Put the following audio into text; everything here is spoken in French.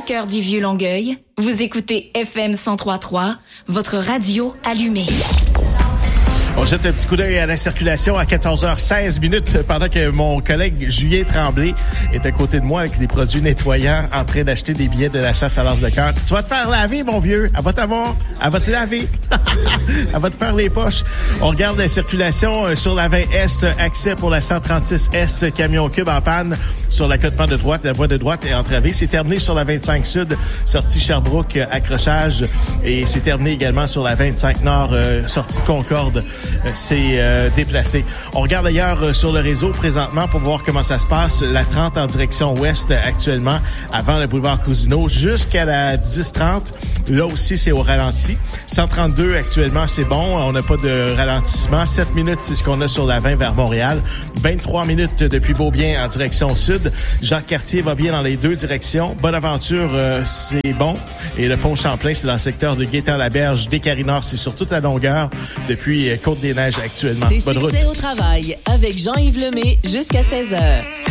cœur du vieux Longueuil, vous écoutez FM 103.3, votre radio allumée. On jette un petit coup d'œil à la circulation à 14h16 pendant que mon collègue Julien Tremblay est à côté de moi avec des produits nettoyants en train d'acheter des billets de la chasse à l'as de cœur. Tu vas te faire laver, mon vieux. Elle va t'avoir. Elle va te laver. Elle va te faire les poches. On regarde la circulation sur la 20 Est, accès pour la 136 Est, camion cube en panne sur la côte de droite. La voie de droite est entravée. C'est terminé sur la 25 Sud, sortie Sherbrooke, accrochage. Et c'est terminé également sur la 25 Nord, sortie Concorde. C'est déplacé. On regarde ailleurs sur le réseau présentement pour voir comment ça se passe. La 30 en direction ouest actuellement, avant le boulevard Cousineau, jusqu'à la 10-30. Là aussi, c'est au ralenti. 132 actuellement, c'est bon. On n'a pas de ralentissement. 7 minutes, c'est ce qu'on a sur la 20 vers Montréal. 23 minutes depuis Beaubien en direction sud. Jacques-Cartier va bien dans les deux directions. Bonaventure, c'est bon. Et le pont Champlain, c'est dans le secteur de Gaétan-Laberge. Descaries-Nord, c'est sur toute la longueur depuis Côte-des-Neiges actuellement. C'est Succès au travail avec Jean-Yves Lemay jusqu'à 16h.